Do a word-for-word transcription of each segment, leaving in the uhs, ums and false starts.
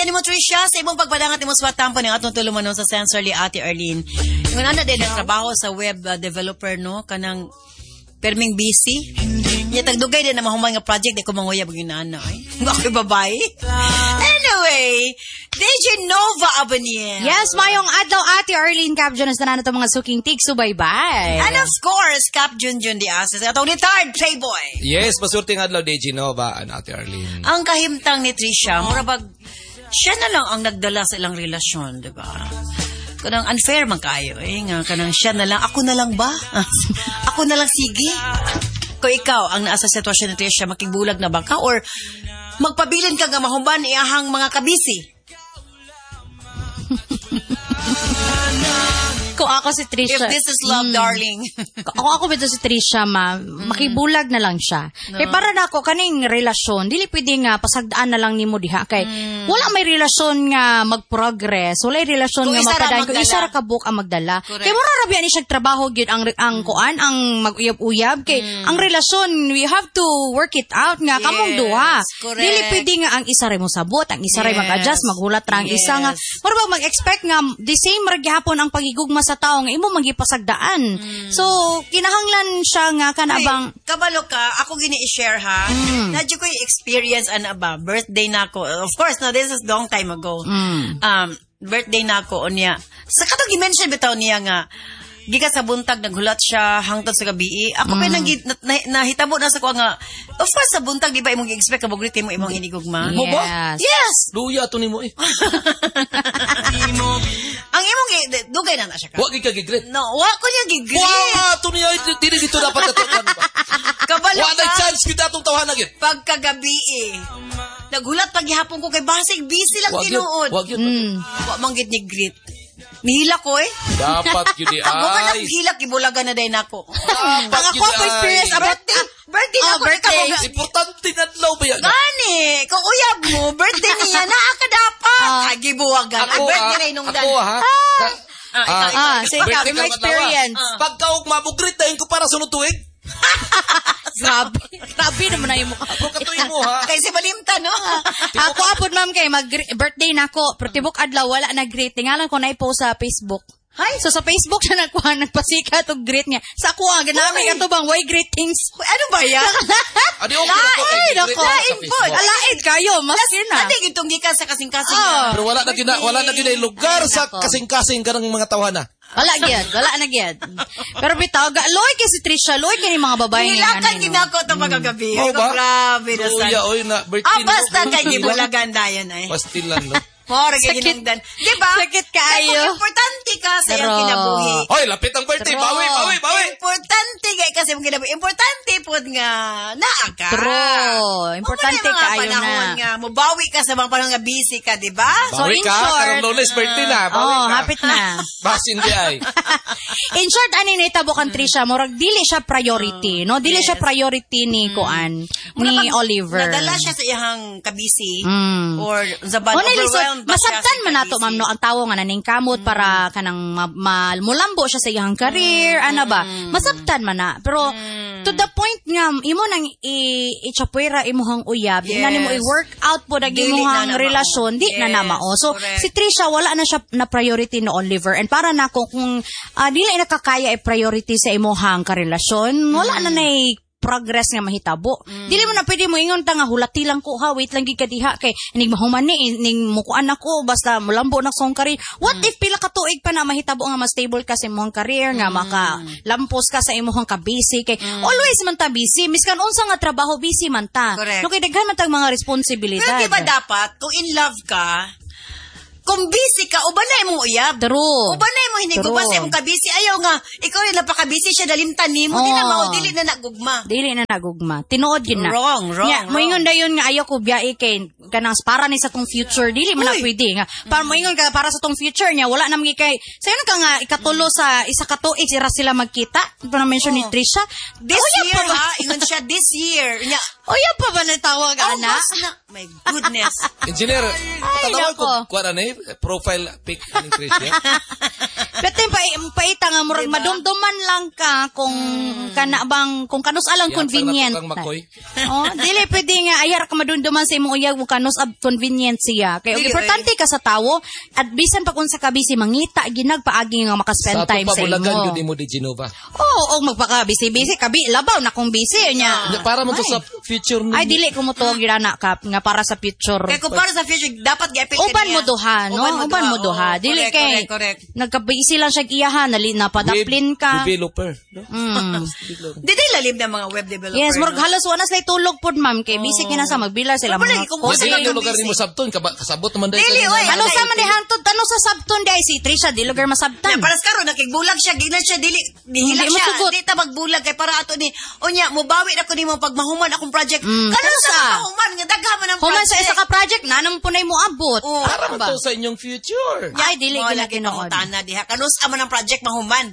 kanimo Trisha sa imong pagpadangat imong swatampo ning atong tulumanon sa Sensorly Ate Arlene. Ingon ana din ang trabaho sa web uh, developer no kanang perming busy. Nya tagdugay din na mahumay nga project di ko manguyab gyud na ana ay. Ako babae. Anyway, D J Nova Abanien. Yes, mayong adlaw Ate Arlene Capjun na sana nato mga suking tig subaybay. And of course, Cap Junjun di Asas atong retired playboy. Yes, masurting adlaw D J Nova and Ate Arlene. Ang kahimtang ni Trisha, mura bag siya na lang ang nagdala sa ilang relasyon, di ba? Kanang unfair man kayo, eh, nga, kanang siya na lang, ako na lang ba? Ako na lang, sige. Kung ikaw, ang nasa sitwasyon ni Trisha, makigbulag na ba ka? Or magpabilin ka nga mahumban iahang mga kabisi? Kung ako si Trisha. If this is love, mm, darling. Kung ako bito si Trisha, ma, makibulag na lang siya. No. Kaya para na ako, kaning relasyon, dili pwede nga, pasagdaan na lang ni mo diha. Kaya mm. wala may relasyon nga mag-progress, wala may relasyon kung nga mapadayon. Kung isa ra ka book ang magdala. Correct. Kaya mura rabi ani siya trabaho gyud ang ang mm. kuan, ang mag-uyab-uyab. Kaya mm. ang relasyon, we have to work it out nga, yes, kamong duha. Correct. Dili pwede nga ang isa ray mo sabot, ang isa ray yes. mag-adjust, maghulat ra ang yes. isa nga. Mura ba mag-expect nga, the same ra gyapon ang pagigugma sa tao nga imo magipasagdaan. Mm. So kinahanglan siya nga kanabang hey, kabalo ka ako gini i-share ha. Mm. Nadyo ko yung experience ana ba birthday nako. Of course now this is long time ago. Mm. Um birthday nako unya. Sa katong gi-mention bitaw niya nga gikan sa buntag naghulat siya hangtod sa gabi. Ako mm. pa nang nahitabo na, na sa ko nga of course sa buntag di ba imong gi-expect ka bugrit mo imong hinigugma. Mo ba? Yes. Luya to nimo eh. Ang imong dugay na na siya ka. Wa gid ka gigret. No, wa ko niya gigret. Wa to niya dili dito dapat katuan ba. Kabalo ka. Wa na chance kita atong tawhan gid. Pagkagabi eh. Naghulat pag gihapon ko kay basig busy lang tinuod. Wa gyud. Wa man gid ni grit. Mihila ko eh. Dapat yun ay. Ako man ang hilak, ibulagan na din ako. Dapat ang ako po experience about birthday. Birthday na ako. Birthday. Importante na law ba yan? Gani. Kung uyab mo, birthday niya na ka dapat. Ay, gibuwagan. Ay, birthday na inungdan. Ako ha? Ah, ikaw, ikaw. Sige, kami may experience. Pagkaog mabugrit na yun ko para sunod tuwig. Grabe. Grabe naman na yung mukha. Ako katuloy mo ha. Kay si Balimta no. Ako apod ma'am kay mag birthday na ko. Pero tibok adlaw wala na greet. Tingalan ko na i-post sa Facebook. Hi. So sa Facebook siya nagkuha nagpasika tong greet niya. Sa ako ang ginamit ato bang why greetings. Ano ba yan? Adi okay na ko kay greet. Alaid kayo, maski na. Adi gitong gikan sa kasing-kasing. Pero wala na gina wala na gina lugar sa kasing-kasing kanang mga tawhana. Wala gyud, wala na gyud. Pero bitaw, loy kay si Trisha, loy kay ni mga babae ni Nilakan nanay. ginako to magagabi. Oh, ba? Grabe na sa. Uya, oy na birthday. Ah, basta kay gibulagan dayon ay. Pastil lang no. Por ginungdan. Di ba? Sakit kaayo. Importante ka sa iyang kinabuhi. Hoy, lapit ang birthday. Bawi, bawi, bawi. Importante kay kasi mong kinabuhi. Importante pod nga naa ka. True. Importante kaayo na. Panahon nga mobawi ka sa mga panahon nga busy ka, di ba? So in ka, short, karong Lunes birthday na. Bawi oh, ka. hapit na. Basin di ay. In short, ani nitabo kan Trisha, murag dili siya priority, no? Dili yes. siya priority ni mm. Kuan, ni Oliver. Nadala siya sa iyang kabisi mm. or sa bad overwhelmed. Masabtan man nato ma'am no ang tawo nga naning kamot mm. para kanang ma- mulambo siya sa iyang career, mm. ano ba? Masabtan man na. Pero mm. to the point nga imo nang i-chapuera imuhang uyab, yes. nga nimo i-work out po dag imuhang relasyon, di yes. na namao. So correct. Si Trisha wala na siya na priority no Oliver, and para nako kung uh, dili nakakaya i-priority sa imuhang karelasyon, wala mm. na nay progress nga mahitabo. Mm. Dili mo na pwede mo ingon ta nga hulati lang ko ha, wait lang gid ka diha kay inig mahuman ni inig mukuan ako basta mulambo na song career. What mm. if pila ka tuig pa na mahitabo nga mas stable ka sa imong career nga mm. maka lampos ka sa imong ka busy kay mm. always man ta busy miskan unsa nga trabaho busy man ta. No kay daghan man tag mga responsibilidad. Pero di ba dapat kung in love ka kung busy ka, ubanay mong uyab. True. Ubanay mo hiniguba sa imong ka-busy. Ayaw nga, ikaw rin napaka-busy siya, dalimtan ni mo. Oh. Di na mao, dili na nagugma. Dili na nagugma. Tinuod yun na. Wrong, wrong, yeah, wrong. Moingon na yun nga, ayaw ko biyahe kay, kanang para ni sa tong future. Dili mo na pwede nga. Para moingon ka, para sa tong future niya, wala na mga kay, sayo na ka nga, ikatulo sa isa katuig, ira sila magkita. Ito na mention oh. ni Trisha. This oh, year, ha? Ingon siya, this year. Nya, Uyab pa ba natawag, ana? August na. My goodness. Engineer, tatawag ko, nako. kuha na eh, profile pic ni Tricia. Pero pa, paita nga, murag Diba? madumduman lang ka kung kana bang, kung kanus alang convenient. Kang makoy. Oh, dili pwede nga ayar ka madumduman sa imong uyab kung kanus ab convenient siya. Kay Dili, importante ka sa tawo at bisan pa kung sa kabisi mangita ginag paagi nga maka-spend Sa time sa pabulagan imo. yun mo di Genova. Oo, oh, magpaka-busy-busy kabi labaw na kung busy nya. Para man to Ay. sa future mo. Ay dili ko mo to girana kap nga para sa future. Kaya kung para sa future, dapat gi-apil ka Uban niya. mo duha, no? Uban mo duha. Oo, Dili correct, kay correct, correct. nagkabisi lang siya iyahan, nali napadaplin ka. Developer. No? Mm. Di lalim na mga web developer. Yes, murag no? halos wala sila tulog pod ma'am kay busy kina sa magbilar sila Pero mga kung code. gusto Dili ka yung lugar busy. ni mo sabton kaba- kasabot naman dahil Dili, kanina. oy, Ano Ay, sa man ni hangtod ano sa sabton day si Trisha di lugar Yeah, masabtan. para sa karon nakigbulag siya, gignan siya dili dihilak Hindi mo siya. sugot. Di ta magbulag kay para ato ni unya mobawi na ko nimo pag mahuman akong project. Mm, Kanon kanon sa sa? mahuman nga daghan man ang Human project. sa isa ka project na nang punay mo abot. Oo. Para Ano man ba? to sa inyong future. Ay dili Mo gina lagi tinuod. pangutana diha. Kanus man ang project mahuman.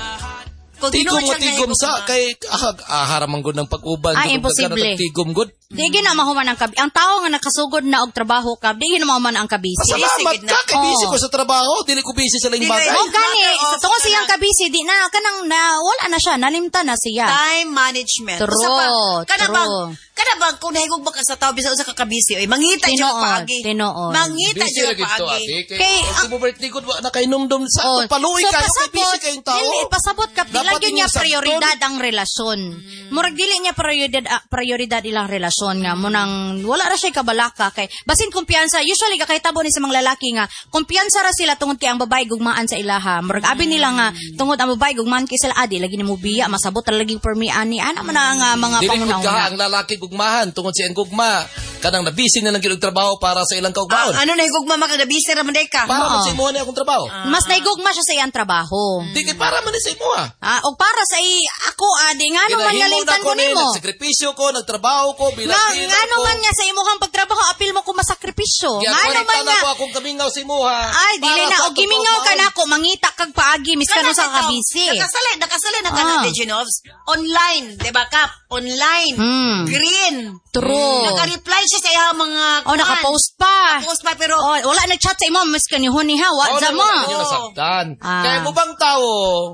Kung Tigom tinuod mo siya tigom nga sa higugma. kay ah, ah haramang gud ng pag-uban. Ah, Gud, imposible. pagka tigom gud. Di gina mahuman ang kabi. Ang tao nga nakasugod na og trabaho kab, di gina mahuman ang kabisi. Pasalamat sige ka na. kay busy Oo. ko sa trabaho, dili ko busy sa Dili, laing bagay. Oh, gani, Matter of sa tungod siyang ano. kabisi, di na, kanang na, wala na siya, nalimta na siya. Time management. True, Usa pa, kana true. bang kana bang kung nahigugma ka sa tao bisan usa ka kabisi oy mangita jud Tinuod, paagi. tinuod. Mangita Busy jud ra gid to paagi. ate. Kay- Kay kung mo birthday gud wa na kay numdum sa Oh, paluoy kayo kay busy kayong tao. Dili, pasabot ka, di Dapat lang yun niya inyong sabton. prioridad ang relasyon. Murag dili niya prioridad ah, prioridad ilang relasyon nga munang wala ra siya kabalaka kay basin kumpiyansa usually ka kahitabo ni sa mga lalaki nga kumpiyansa ra sila tungod kay ang babae gugmaan sa ilaha. Murag abi nila nga tungod ang babae gugmaan kay sila adi lagi nimo biya masabot ra lagi permi ani ana man ang ah, mga Dili gud ka pangunahuna. ang lalaki gugmahan tungod sa iyang gugma. Kanang nabisi na lang gyud og trabaho para sa ilang kaugmaon. Ah, ano nahigugma man kada busy ra man day ka. Para man Oo. sa imo ni akong trabaho. Mas naigugma siya sa iyang trabaho. Di kay para man ni sa imo ah. Ah, og para sa i, ako adi nga ano man Ginahimo ngalimtan na ko ni, nimo. nagsakripisyo ko, nagtrabaho ko, bilang Nga, tita nga ano ko. man nga sa imuhang pagtrabaho, apil mo ko masakripisyo. Nga ano man Giyakonekta na nga. ko akong kamingaw sa imo ha. Ay, dili Para na. sa O gimingaw ka atong na ako, mangita kag paagi, mis ka no sa kabisi. Nakasalay, nakasalay na ka Ah. na Diginovs. Online, di ba Kap? Online. Hmm. Green. True. Naka-reply siya sa iya mga O, nakapost pa. Post pa pero O, wala nag-chat sa imo, mis ka ni Huni ha, wa Oo, za mo. naman yun nasabtan. Ah. Kaya mo bang tao,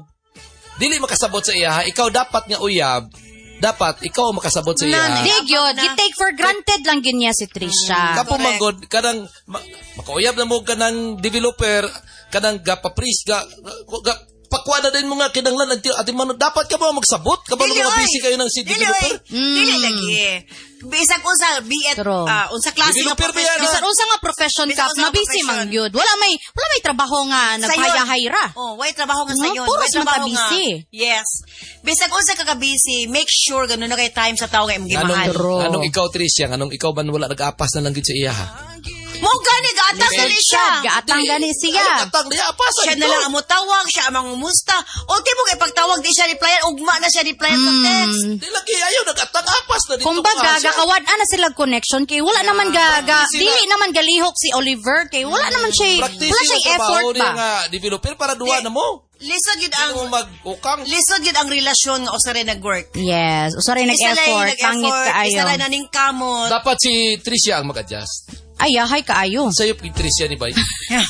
dili makasabot sa iya ha, ikaw dapat nga uyab, dapat ikaw ang makasabot sa iya. Na- Di gyud, na- gi-take for granted lang gid niya si Trisha. Kapo manggod, kanang, ma- makauyab na mo kanang developer, kanang gapapris, ga, ga, ga pakwa na din mo nga kinanglan, at ati man, dapat ka ba magsabot? Kabalo Dili, nga oy. busy kayo ng si Dili, developer? oy. Dili Mm. lagi. Bisag unsa be it True. ah, unsa klase nga Developer ba yan, profession. Bisan unsa nga profession Bisan ka, unsa nga na busy profession. man gyud. Wala may wala may trabaho nga Sayon. nagpayahay ra. Oh, way trabaho nga No, sayon. puros Way trabaho man ka nga. busy. Yes. Bisag unsa ka ka busy, make sure ganun na kay time sa tao nga imong Anong, gimahal. True. anong ikaw, Tricia, anong ikaw man wala nag-apas na lang gid sa iya ha? Mo gani gaatang Lisod dili siya, siya. gaatang gani siya. Ay, katang niya, apasan Siya ito. na lang ang mutawag, siya ang mangumusta. O timo kay pagtawag di siya replyan, ugma na siya replyan sa text. Di lagi, ayaw, nag-atang apas na dito. Kumbaga, ka siya. gakawad ana sila connection kay wala naman ga, ga Sila- dili naman galihok si Oliver kay wala naman siya Practice wala yung siya effort trabaho niya ba. nga developer para duwa Di- na mo. Lisod yun Hindi mo ang mag-ukang. lisod yun ang relasyon nga usa rin nag-work. Yes, usaray nag-effort, pangit kaayo. Isa rin naning kamot. Dapat si Tricia ang mag-adjust. Ay, yahay kaayo. Sa'yo, yung Tricia ni Bay.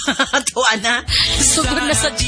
Tuwa na. Sugod na sa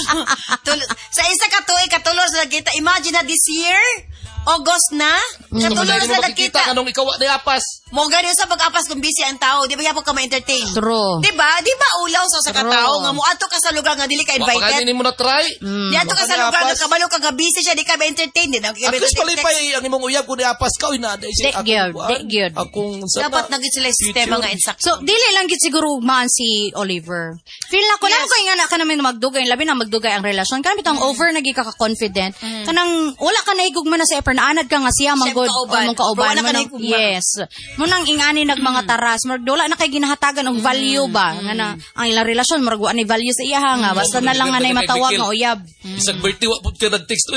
Tul- sa isa ka tuig, katulos na kita. Imagine na this year, August na, Kung katulos hindi mo na makikita nakita. anong ikaw ni apas. Mo ganyan sa pag-apas kung busy ang tao, di ba yapon ka ma-entertain? True. Di ba? Di ba ulaw sa usa ka True. tao nga mo ato ka sa lugar nga dili ka Baka invited? mo na try. Di ato ka Baka sa ni lugar nga apas. kabalo ka nga busy siya, di ka ma-entertain din. At least palipay ang imong uyab kung ni apas ka. Uy, naday siya. Di gyud, di gyud. Akong sa Dapat naging sila yung sistema nga insakto. So, dili lang gid siguro man si Oliver. Feel na ko Yes. lang ko nga na ka namin magdugay, labi na magdugay ang relasyon. Kami tang over nagi ka ka-confident. Kanang wala ka naigugma na sa eper naanad ka nga siya manggod kauban. mong kauban. Pero wala ka Manang- naigugma. Yes. Munang ingani nag mga taras, murag wala na kay ginahatagan og value ba nga na ang ilang relasyon murag wa ni value sa iya nga basta na lang nga nay matawag nga uyab. Isang birthday, wa po ka nag-text. Uy,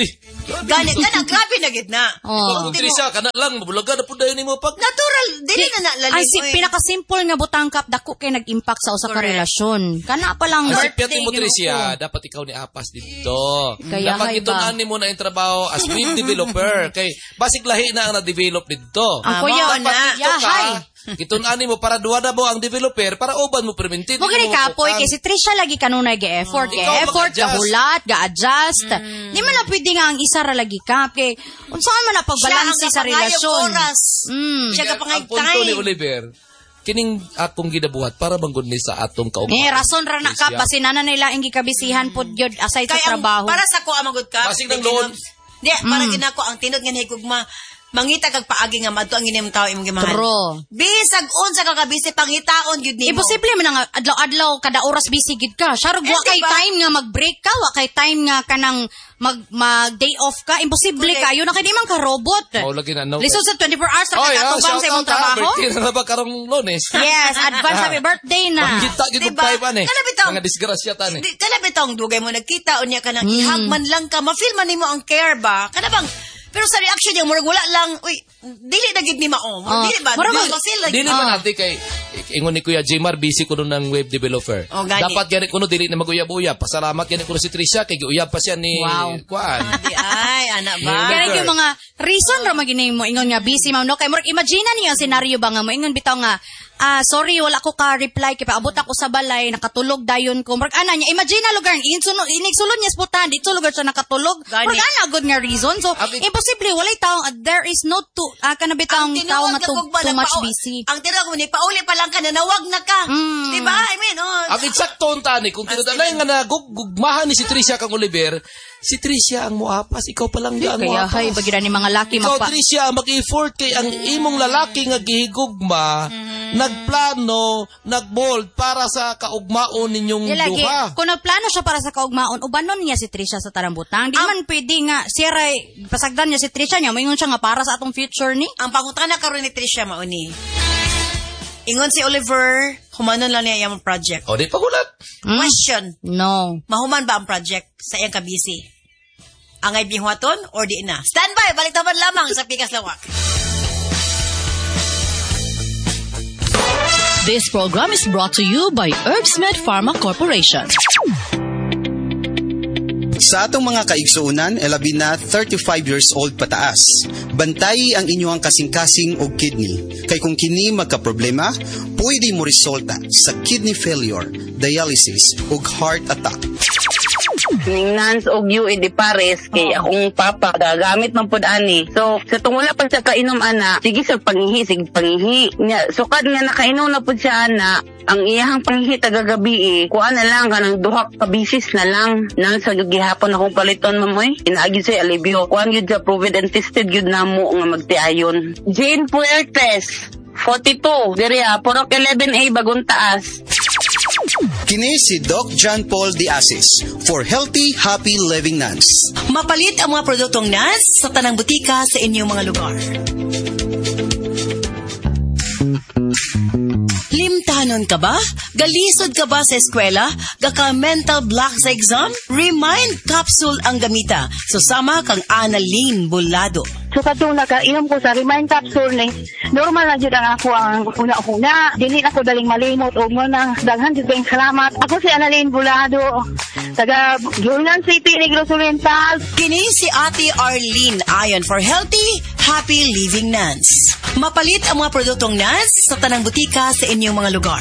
Gani, gana, grabe na gid na. Oh. Kung Trisha, kana lang, mabulaga na po dahil mo pag... Natural, dili na nalalin. Ang si, pinaka-simple nga butangkap, dako kay nag-impact sa usa ka Correct. relasyon. Kana pa lang Kasi birthday. piyat mo, ginuko. Tricia, dapat ikaw ni Apas dito. Kaya dapat hay ba? itunan mo na yung trabaho as web developer. Kay basic lahi na ang na-develop dito. Ang Ah, kuya, mao na. Ito ka, yahay. itunan mo para duwa na mo ang developer, para uban mo permintin. Mo gani kapoy kay si Trisha lagi kanunay ga-effort, Ikaw ga-effort, mag-adjust. ga-hulat, ga-adjust. Di man na pwede nga ang isa ra lagi ka kay unsa man na pagbalanse sa relasyon. Oras. Mm. Siya ka pangay Ang punto ni time. Oliver, kining akong gidabuhat para banggod ni sa atong kaugma. Eh, rason ra na ka, basi na nila ang gikabisihan po yun aside sa Kaya ang- trabaho. para sa ko amagod ka. Basig ng di loan. ginom- Di, para ginako ang tinod nga higugma. Mangita kag paagi nga madto ang inyong tao imong gimahan. True. Bisag unsa ka kabisi pangitaon gyud nimo. Imposible man nga adlaw-adlaw kada oras busy gid ka. Sharog wa Eh, kay diba? time nga mag-break ka, wa kay time nga kanang mag mag day off ka. Imposible Correct. kayo na kay di man ka robot. Mao lagi na no. Lisod sa twenty-four hours ra Oy, ka ah, atubang sa shout imong out, ah, trabaho. birthday na ba karong Lunes? Yes, advance happy birthday na. Kita gid Diba? kay pa ni. Kana bitaw? Mga disgrasya ta ni. Di, kana bitong dugay mo nagkita unya ka nang ihagman lang ka, ma-feel man nimo ang care ba? Kana bang pero sa reaction niya murag wala lang, uy, dili na gid ni mao. Oh, Dili ba? murag Dili mag- ba feel like Dili man natin kay ingon ni Kuya Jmar busy ko nun ng web developer. Oh, gani. Dapat gani kuno dili na maguyab-uyab. Pasalamat gani kuno si Trisha kay giuyab pa siya ni Wow. Kuan. Di ay ana ba? Kaya yung mga reason ra magini mo ingon nga busy ma'am no kay murag imagine niyo ang scenario ba nga mo ingon bitaw nga ah sorry wala ko ka reply kay paabot ako sa balay nakatulog dayon ko murag ana niya imagine na lugar insunod inigsulod niya sputan dito lugar siya nakatulog Gani. murag ana good nga reason so Abi- imposible walay tawo uh, there is no to uh, kana bitaw Ang tawo nga tinuod too, na kog ba too na much pao- busy. Ang tinawag mo ni pauli pa lang ka na nawag na ka. Mm. Di ba? I mean, oh. Ang eksakto tani kung tinudanay nga nagugmahan ni si Trisha kang Oliver, si Trisha ang muapas, ikaw pa lang ang Kaya hay muapas. bagira ni mga laki Ikaw, magpa Trisha, mag-effort kay ang imong lalaki nga gihigugma, nagplano, nagmold para sa kaugmaon ninyong Di lagi, duha. kung nagplano siya para sa kaugmaon, ubanon niya si Trisha sa tarambutang. Di man pwede nga, siya ray, pasagdan niya si Trisha niya, maingon siya nga para sa atong future ni. Ang pangutana karon ni Trisha mauni. Ingon si Oliver, humanon lang niya yung project. O, di pagulat. Hmm? Question, No. mahuman ba ang project sa iyang kabisi? Angay bihwaton or di na? Standby, balik taban lamang sa Pikas Lawak. This program is brought to you by Herbsmed Pharma Corporation. Sa atong mga kaigsuunan, elabi na thirty-five years old pataas. Bantay ang inyong kasing-kasing o kidney. Kay kung kini magka-problema, pwede mo resulta sa kidney failure, dialysis o heart attack. Ningnan og yu di pares kay akong papa gagamit man pud ani. So sa tungula pa sa kainom ana, sige sa pangihi, sige pangihi. Nya sukad nga nakainom na pud siya ana, ang iyahang pangihi tagagabi eh, kuha na lang kanang duha ka bisis na lang nang sa gihapon akong paliton mamoy. Inaagi sa alibyo. Kuan gyud sa proven and tested gyud namo nga magtiayon. Jane Puertes, forty-two, diri ah, Purok eleven A Bagong Taas. Kini si Doc John Paul Diasis for Healthy, Happy Living Nuns. Mapalit ang mga produktong N A S sa tanang butika sa inyong mga lugar. Limtanon ka ba? Galisod ka ba sa eskwela? Gaka mental block sa exam? Remind capsule ang gamita. Susama kang Annalyn Bulado. So katong nakainom ko sa Remind Capsule ni, normal na dyan ang ako ang una-una. Dili ako daling malimot o mo nang daghan dyan kayong salamat. Ako si Annalyn Bulado, taga Gilnan City, Negros Oriental. Kini si Ate Arlene ayon for Healthy, Happy Living Nuns. Mapalit ang mga produktong N A S sa tanang butika sa inyong mga lugar.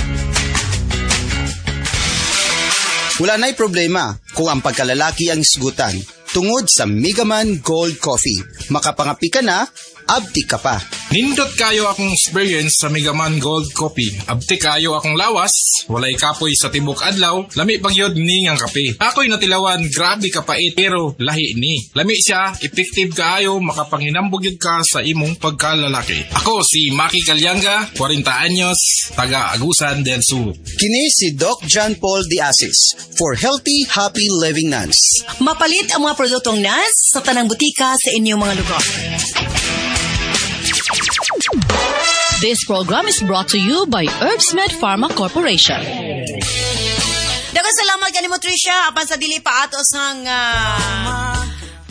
Wala na'y problema kung ang pagkalalaki ang isgutan. Tungod sa Megaman Gold Coffee, makapangapi ka na, abti ka pa. Nindot kayo akong experience sa Megaman Gold Coffee. Abti kayo akong lawas, walay kapoy sa tibok adlaw, lami pagyod ni ngang kape. Ako'y natilawan, grabe kapait, pero lahi ni. Lami siya, effective kaayo, makapanginambog yun ka sa imong pagkalalaki. Ako si Maki Calyanga, forty anyos, taga Agusan del Sur. Kini si Doc John Paul Diasis for Healthy, Happy Living Nuns. Mapalit ang mga produktong N A S sa tanang butika sa inyong mga lugar. This program is brought to you by Herbsmed Pharma Corporation. Daghang salamat kanimo Trisha apan sa dili pa atos ang uh,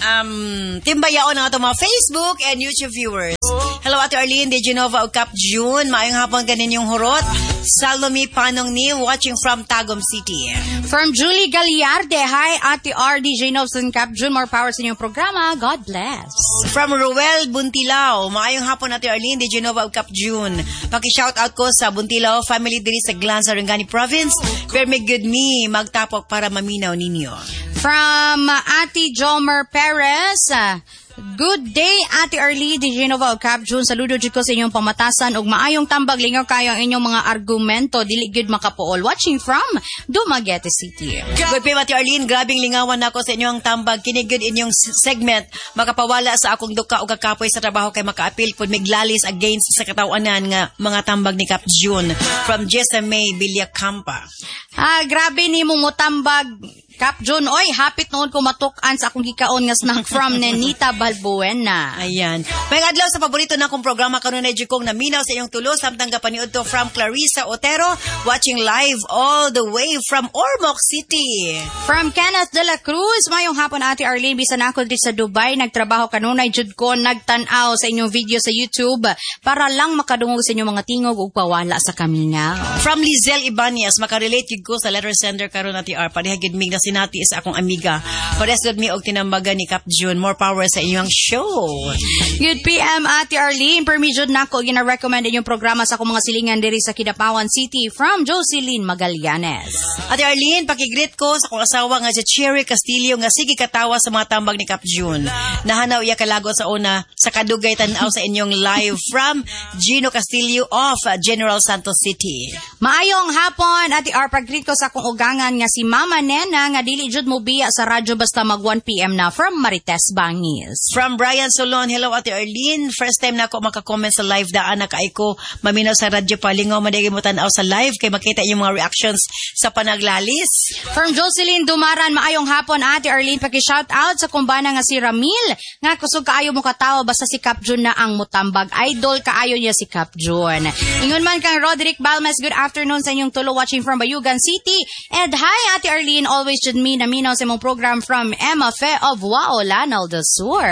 um, timbayaon ang atong mga Facebook and YouTube viewers. Hello, Ate Arlene de Genova of Cap June. Maayong hapon kanin yung hurot. Salome Panong ni watching from Tagum City. From Julie Galliarde, hi, Ate R, D J Novs and Cap June. More power sa inyong programa. God bless. From Ruel Buntilao, maayong hapon, Ate Arlene de Genova of Cap June. Paki-shoutout ko sa Buntilao family diri sa Glan, Sarangani Province. Pero may good me, magtapok para maminaw ninyo. From uh, Ate Jomer Perez, uh, good day, Ate Arlie de Genova of Cap June. Saludo jud ko sa inyong pamatasan ug maayong tambag lingaw kayo ang inyong mga argumento dili gyud makapuol. Watching from Dumaguete City. Good day, Ate Arlene. Grabing lingawan nako sa inyong tambag. Kini gyud inyong segment makapawala sa akong duka ug kakapoy sa trabaho kay makaapil pud miglalis against sa katawanan nga mga tambag ni Cap June. From Jessa May Villacampa. Ah, grabe ni mo mutambag Cap June. Oy, hapit noon ko matukan sa akong gikaon nga snack from Nenita Balbuena. Ayan. May adlaw sa paborito na akong programa karon na kong naminaw sa inyong tulo samtang gapaniud to from Clarissa Otero watching live all the way from Ormoc City. From Kenneth de la Cruz, mayong hapon Ate Arlene, bisan ako dito sa Dubai, nagtrabaho kanunay jud ko nagtan-aw sa inyong video sa YouTube para lang makadungog sa inyong mga tingog ug pawala sa kamingaw. From Lizelle Ibanez, makarelate jud ko sa letter sender karon Ate R, padihagid mig na sinati sa akong amiga. Pares gud mi og tinambagan ni Cap June. More power sa inyong show. Good P M Ate Arlene, permijud nako gina-recommend inyong programa sa akong mga silingan diri sa Kidapawan City. From Jocelyn Magallanes. Ate Arlene, pakigreet ko sa akong asawa nga si Cherry Castillo nga sige katawa sa mga tambag ni Cap June. Nahanaw iya kalago sa una sa kadugay tan-aw sa inyong live from Gino Castillo of General Santos City. Maayong hapon Ate R, pag-greet ko sa akong ugangan nga si Mama Nena nga dili jud mo biya sa radyo basta mag one p m na. From Marites Bangis. From Brian Solon, hello Ate Arlene. First time na ako makakomment sa live daan na kay ko maminaw sa radyo palingaw madagi mo tan-aw sa live kay makita yung mga reactions sa panaglalis. From Jocelyn Dumaran, maayong hapon Ate Arlene, paki-shout out sa kumbana nga si Ramil nga kusog kaayo mo katawo basta si Cap June na ang mutambag. Idol kaayo niya si Cap June. Ingon man kang Roderick Balmes, good afternoon sa inyong tulo watching from Bayugan City. And hi Ate Arlene, always should me na minaw sa mong program from Emma Fe of Waolanal del Sur.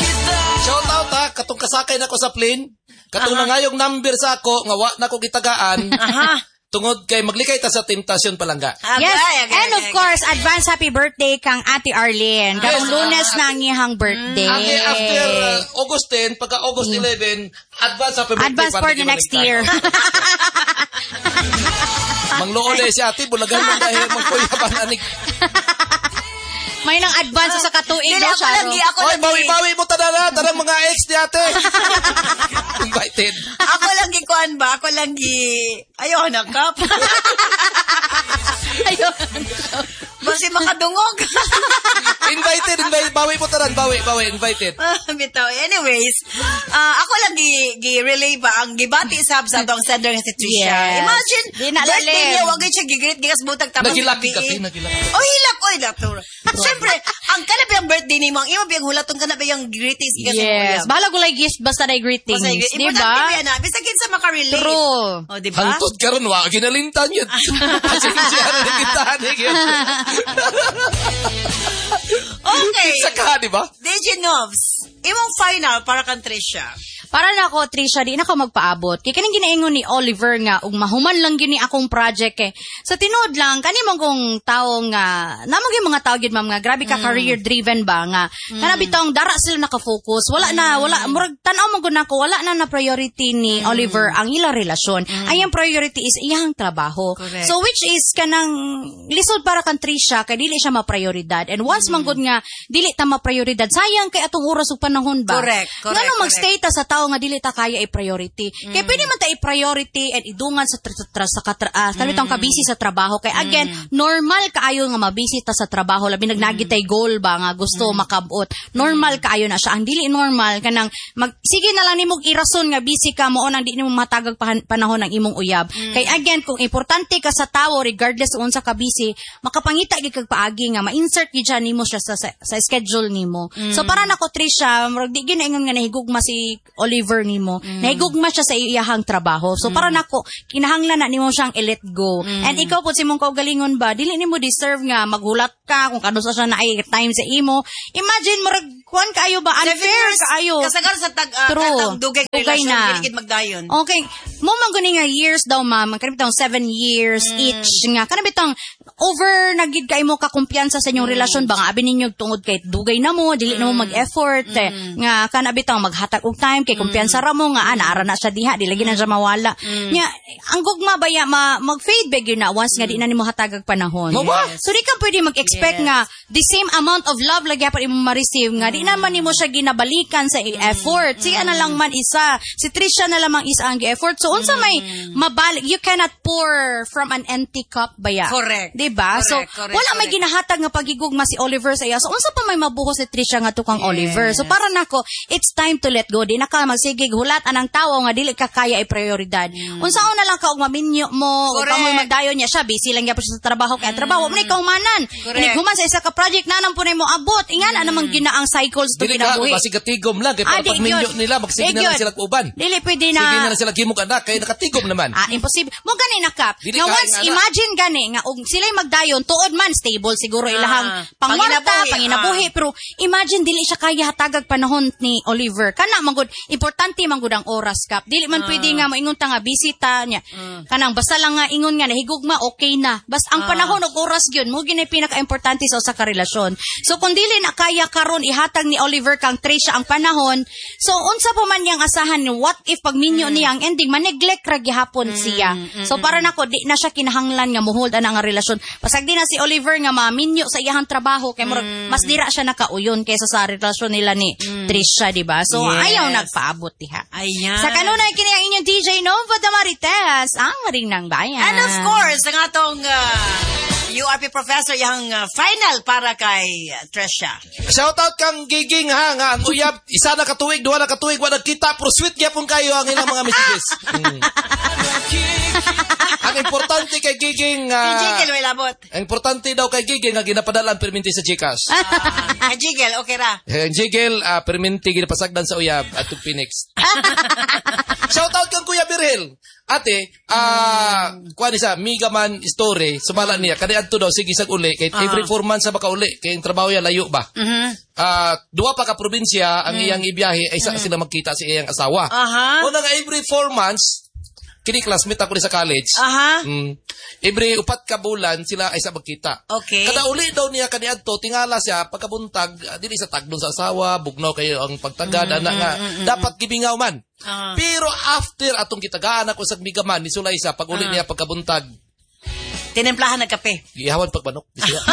Shout out ha, katong kasakay na ko sa plane, katong uh-huh. nangayong number sa ako, nga wa na ko gitagaan, Aha. tungod kay maglikay ta sa Temptasyon Palangga. Okay, Yes, okay, and of okay, course, advance happy birthday kang Ate Arlene. Karong Yes, Lunes uh, na ang iyang birthday. Okay, after uh, August ten, pagka August eleven, advance happy birthday. Advance for the next year. Mangloole si ate, bulagan mo dahil magkuyaban anik. May nang advance sa katuig Dili, daw ako siya. lagi, no? ako Oy, lagi. bawi-bawi mo tanana, tarang mga ex ni ate. Invited. Ako lang gikuan ba? Ako lang gi... Ayaw na, Kap. Ayun. Basi makadungog. Invited, invited. Bawi mo tanan, bawi, bawi, invited. Bitaw. Anyways, uh, ako lang gi, gi relay ba ang gibati sab sa atong sender nga si Trisha. Yes. Imagine, Di na birthday lalim. niya, wag siya gigreet gigas butag tapos Nagilaki ka, gabi. nagilaki. Oh, hilak, oy, laptor. Siyempre, ang kanap yung birthday ni mo, ang imo biyang hulatong kanap yung greetings gigas Yes. Bahala ko like gift basta na greetings. Di Di ba? ba? na, bisa kinsa makarelate. True. Oh, di ba? Hangtod karon wa ginalintan yun. Pasensya na kita ni. Okay. Sa ka, di ba? D J Novs, imong final para kan Trisha. Para na ako, Trisha, di na ako magpaabot. Kaya kaning ginaingon ni Oliver nga, ug mahuman lang gini akong project eh. Sa tinood lang, kani mong kong tao nga, namang yung mga tao gid ma'am nga, grabe ka mm. career driven ba nga. Mm. Kana bitong dara sila nakafocus. Wala mm. na, wala, murag tanaw man gud nako, wala na na priority ni mm. Oliver ang ila relasyon. Mm. Ay ang priority is iyang trabaho. Correct. So which is kanang lisod para kan Trisha, kay dili siya maprioridad. And once mm. man gud nga dili ta maprioridad, sayang kay atong oras ug panahon ba. Correct, correct. Ngano magstay ta sa tao nga dili ta kaya i-priority. Mm. Kaya pwede man ta i-priority and idungan sa tra- tra- sa katra uh, mm. ka busy sa trabaho. Kaya again, mm. normal kaayo nga mabisi ta sa trabaho labi nagnagitay mm. goal ba nga gusto mm. makabot. Normal kaayo na siya. Ang dili normal kanang mag sige na lang nimog irason nga busy ka mo nang di nimo matagag panahon ang imong uyab. Mm. Kaya again, kung importante ka sa tao regardless unsa ka busy, makapangita gid kag paagi nga ma-insert gid siya nimo siya sa, sa, sa schedule nimo. Mm. So para nako Trisha, murag di gyud ingon nga nahigugma si Oliver nimo. Mm. Nahigugma siya sa iyahang trabaho. So mm. para nako kinahanglan na nimo siyang i-let go. Mm. And ikaw pud si mong kaugalingon ba, dili nimo deserve nga maghulat ka kung kano sa siya na ay time sa imo. Imagine murag kuan kaayo ba? Unfair kaayo. Kasagar sa tag, uh, True. katang dugay Dugay relasyon, na. giligid magdayon. Okay. Mo man guni nga years daw, ma'am. Kanang bitong seven years Mm. each nga. Kanang bitong over nagid kay mo ka kumpiyansa sa inyong relasyon ba nga abi ninyo tungod kay dugay na mo, dili na mo mag-effort eh, nga kana bitong maghatag og time kay kumpiyansa ra mo nga ana ara na siya diha, di lagi na siya mawala. Nya ang gugma baya ma mag-fade back yun na once nga di na nimo hatagag panahon. Mo ba? So di ka pwede mag-expect Yes. nga the same amount of love lagi pa imo ma-receive nga di naman nimo siya ginabalikan sa effort. Siya na lang man isa. Si Trisha na lamang isa ang gi-effort. So unsa may mabalik, you cannot pour from an empty cup baya. Correct. Diba? Correct, So correct, wala may correct. ginahatag nga pagigugma si Oliver sa iya. So unsa pa may mabuho si Trisha nga tukang Oliver. So para nako, it's time to let go. Di na ka magsigig hulat anang tawo nga dili ka kaya ay prioridad. Unsaon na lang ka og maminyo mo, ug Correct. kamoy magdayon niya siya busy lang gyapon siya sa trabaho kay trabaho mo ni kaumanan. Correct. Human sa isa ka project na nang punay mo abot. Ingan ana man ginaang cycles to Dili ka, kinabuhi. kasi katigom lang. Kaya Ah, para di pag minyo gyud. nila, magsige Di na lang gyud. sila uban. Dili pwede Sige na na. lang sila gimog anak, kaya nakatigom naman. Ah, imposible. Mo gani nakap. Dili Nga kaya once nga na. imagine gani nga og sila magdayon tuod man stable siguro Ah, ilahang pangwarta, panginabuhi, panginabuhi, pero imagine dili siya kaya hatagag panahon ni Oliver. Kana magud importante man gud ang oras kap. Dili man pwede nga moingon ta nga bisita niya. Kanang basta lang nga ingon nga nahigugma okay na. Basta ang panahon ug oras gyud mo ginay pinaka-importante sa usa ka relasyon. So kung dili na kaya karon ihatag ni Oliver kang Trisha ang panahon, so unsa pa man yang asahan ni what if pag minyo niya ang ending ma-neglect ra gihapon siya. So para nako di na siya kinahanglan nga muhold ana nga relasyon. Pasag di na si Oliver nga maminyo sa iyang trabaho kay murag mas dira siya nakauyon kaysa sa relasyon nila ni Trisha, di ba? So Yes. ayaw nagpaabot diha. Ayan. Sa kanunay kini ang inyong D J Nova Damarites, ang maring ng bayan. And of course, ang atong uh, U R P professor yung uh, final para kay uh, Trisha. Shoutout kang Giging ha, nga ang uyab, isa na katuig, duha na katuig, wala nagkita, pero sweet gyapon kayo ang ilang mga messages. Mm. Ang importante kay Giging, Si uh, Jigel, may labot. ang importante daw kay Giging, nga ginapadalan perminti sa Gcash. Uh, kay Jigel, okay ra. Eh, Jigel, uh, perminti ginapasagdan sa uyab at yung Phoenix. Shoutout kang Kuya Birhel. Ate, ah, uh, kuha ni sa Migaman story, sumala niya, kaniadto daw, sige sag uli, kay every four months sa baka uli, kay yung trabaho niya layo ba? Mhm. Ah, duwa pa ka probinsya, ang iyang ibiyahe, ay isa sila magkita sa iyang asawa. Aha. Una nga every four months, kini classmate ako ni sa college. Aha. Mm, every upat ka bulan, sila ay sa magkita. Okay. Kada uli daw niya kaniadto, tingala siya, pagkabuntag, ah, dili sa tagdon sa asawa, bugnaw kayo ang pagtagad, Mm, anak nga, dapat gibingaw man. Ah. Pero after atong kitagaan ako sa Migaman, ni Sulay sa pag uli niya pagkabuntag, Tinimplahan ng kape. gihawan pagbanok. Di siya.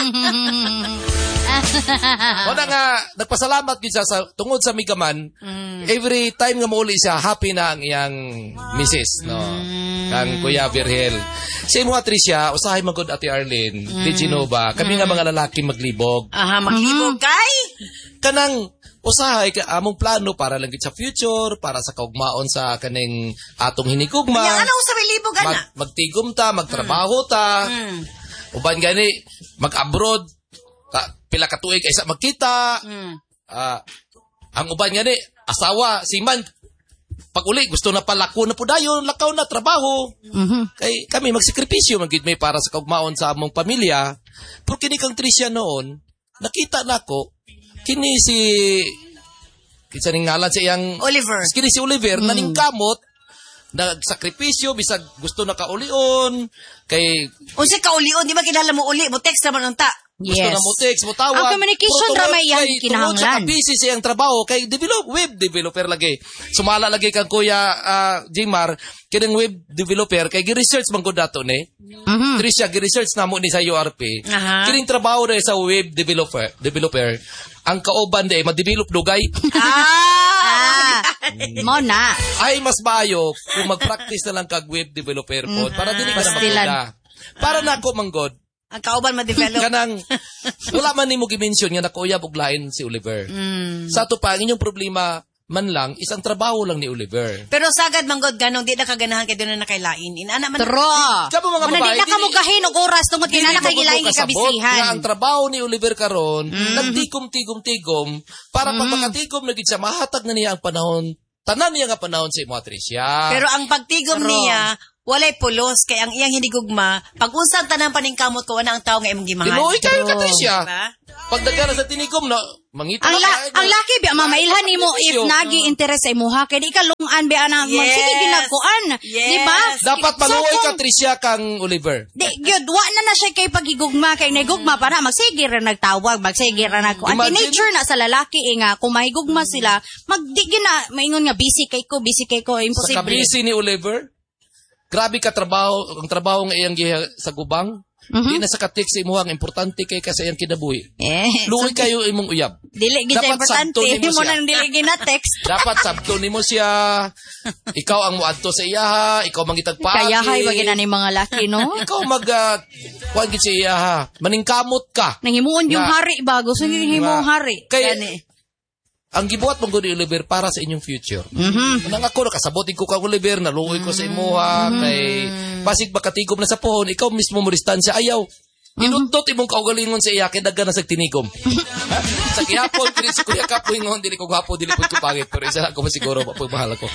Wala nga, nagpasalamat gid siya sa tungod sa Migaman. Every time nga mauli siya, happy na ang iyang missus, no? Kang Kuya Virgel. Si mo Tricia, usahay magod Ate Arlene, di Genova, kami nga mga lalaki maglibog. Aha, maglibog kay? Kanang usahay ka among plano para lang gid sa future, para sa kaugmaon sa kaning atong hinigugma. Yang ano sa libog ana? Mag, magtigom ta, magtrabaho ta. Mm. Uban gani, mag-abroad, ta, pila ka tuig kaysa magkita. Mm. Ah, ang uban gani, asawa, si man, pag uli, gusto na palako na po dayon, lakaw na, trabaho. Mhm. Kay kami magsakripisyo, magid may para sa kaugmaon sa among pamilya. Pero kini kang Tricia noon, nakita na ko, kini si, kinsa ning ngalan sa iyang, Oliver. kini si Oliver, naningkamot, nagsakripisyo, bisag gusto na kaulion, kay Unsa ka ulion, di ba kinala mo uli, mo text naman unta. gusto Yes. na mo text, mo tawag. Ang communication Pero ra tungod may iyang kay- kinahanglan. tungod sa busy sa iyang trabaho, kay develop, web developer lagi. Sumala lagi kang Kuya uh, Jimar, kining web developer, kay gi-research man ko dato ni. Mhm. Tricia, gi-research na mo ni sa U R P. Aha. Kining trabaho na sa web developer, developer, ang kauban de ma-develop dugay. Ah! Mo na. Ay mas maayo kung mag-practice na lang kag web developer po para dili ka na Pastilan. makuda. Para na ako manggod. Ang kauban ma-develop. Kanang wala man nimo gi-mention nga nakuyab og lain si Oliver. Mm. Sa ato pa ang inyong problema man lang isang trabaho lang ni Oliver. Pero sagad manggod ganong di na kaganahan kay doon na nakailain. Inana man. True. Kamo mga Muna, babae, di na ka dili- mo gahin og oras tungod Dili kinana mo kay kuno gilaing kasabot kabisihan. nga ang trabaho ni Oliver karon nagtigom-tigom-tigom para pag makatigom na gid siya mahatag na niya ang panahon tanan niya nga panahon sa imo Tricia. Pero ang pagtigom Pero- niya, walay pulos kay ang iyang hinigugma, pag unsang tanang paningkamot ko wala ang tao nga imong gimahal. Tinuoy kayo ka True. Tricia. Diba? Pag dagana sa tinigom na Mangita Ang, ka, la- ay, ang laki biya mamailhan nimo if Yo. nagi interest sa imuha kay di ka lungan biya na Yes. sige ginakuan, Yes. di ba? Dapat So, maluoy kung- ka, Tricia, kang Oliver. Di, gyud, wa na na siya kay pagigugma, kay naigugma pa na, magsige ra nagtawag, magsige ra nagko. Ang Imagine- teenager na sa lalaki, eh, nga, kung mahigugma sila, magdigin na, maingon nga, busy kay ko, busy kay ko, Sa imposible. kabisi ni Oliver, grabe ka trabaho, ang trabaho ng iyang giha sa gubang, di na sa katik sa imuhang importante kay ka sa iyang kinabuhi. Eh, Luoy kayo imong uyab. dili gid Dapat importante, sabto nimo mo siya. nang dili gina text. Dapat sabto nimo siya. Ikaw ang muadto sa iyaha, ikaw mangitag paagi. Kaya hay bagina ni mga laki, no? Ikaw mag uh, kuan gid sa iyaha. Maningkamot ka. Nanghimuon yung Nga. hari bago, so himuong Nga. hari. Kaya, Gani. ang gibuhat mong gud ni Oliver para sa inyong future. Mhm. Nang ako nakasabotin ko kang Oliver, naluoy ko sa imuha, kay pasig bakatigom na sa pohon, ikaw mismo mo distansya ayaw. Inuntot imong kaugalingon sa iya kay daghan na sa tinigom. Ha? Sa gihapon dili si Kuya Kap ingon dili ko gwapo dili ko pangit pero isa ako masiguro pa mahal ako.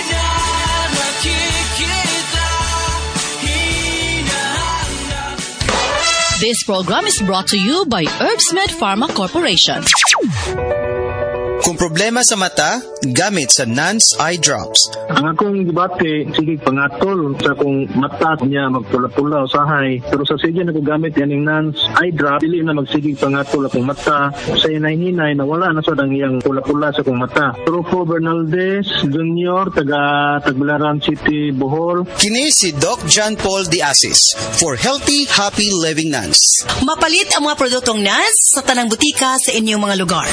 This program is brought to you by Herbsmed Pharma Corporation. Kung problema sa mata, gamit sa Nance Eye Drops. Ang akong gibate, sige pangatol sa kung mata niya magpula-pula usahay. Pero sa sige na ko gamit yan yung Nance Eye Drop, dili na magsigig pangatol akong mata. Sa hinay-hinay na wala na sa dang iyang pula-pula sa akong mata. Rufo Bernaldez Junior, taga Tagbilaran City, Bohol. Kini si Doc John Paul Diasis for Healthy, Happy Living Nance. Mapalit ang mga produktong Nance sa tanang butika sa inyong mga lugar.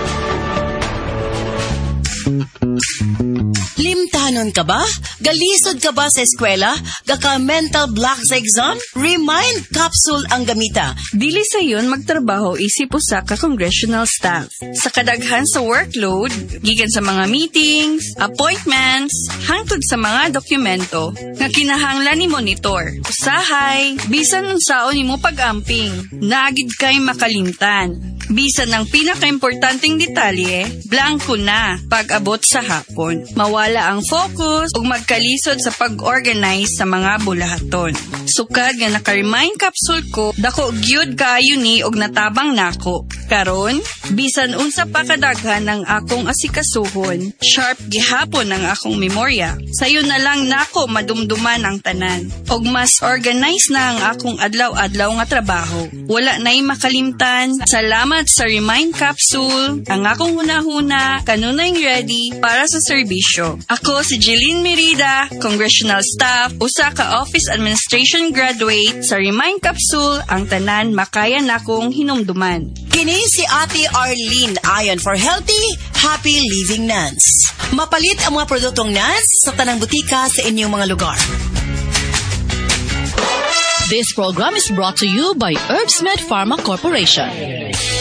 Limtanon ka ba? Galisod ka ba sa eskwela? Gaka mental block sa exam? Remind capsule ang gamita. Dili sa yun magtrabaho isip usa ka congressional staff. Sa kadaghan sa workload, gikan sa mga meetings, appointments, hangtod sa mga dokumento nga kinahanglan ni monitor. Usahay, bisan unsaon nimo pag-amping, naagid kay makalimtan. Bisan ang pinaka-importanting detalye, blanco na pag-abot sa hapon. Mawala ang focus ug magkalisod sa pag-organize sa mga bulahaton. Sukad nga naka-remind capsule ko, dako gyud kaayo ni og natabang nako. Karon, bisan unsa pa kadaghan ang akong asikasuhon, sharp gihapon ang akong memorya. Sayo na lang nako madumduman ang tanan. Og mas organize na ang akong adlaw-adlaw nga trabaho. Wala na'y makalimtan. Salamat sa Remind Capsule. Ang akong hunahuna, kanunay ready para sa serbisyo. Ako si Jeline Merida, Congressional Staff, usa ka Office Administration Graduate sa Remind Capsule, ang tanan makaya nakong hinumduman. Kini si Ate Arlene Ayon for Healthy, Happy Living Nance. Mapalit ang mga produktong Nance sa tanang butika sa inyong mga lugar. This program is brought to you by Herbsmed Pharma Corporation.